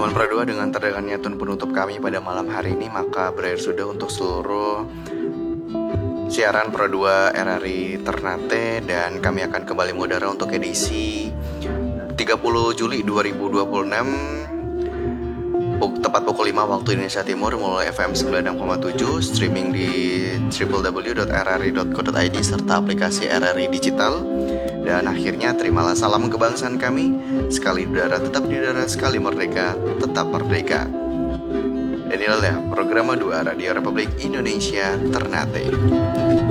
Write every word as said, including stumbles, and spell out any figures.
Sobat Pro dua, dengan terdengarnya tune penutup kami pada malam hari ini, maka berakhir sudah untuk seluruh siaran Pro dua R R I Ternate, dan kami akan kembali mengudara untuk edisi tiga puluh Juli dua ribu dua puluh enam tepat pukul lima waktu Indonesia Timur melalui F M sembilan puluh enam koma tujuh, streaming di w w w dot r r i dot co dot i d serta aplikasi R R I Digital. Dan akhirnya terimalah salam kebangsaan kami, sekali udara tetap di udara, sekali merdeka tetap merdeka. Dan inilah program dua Radio Republik Indonesia Ternate.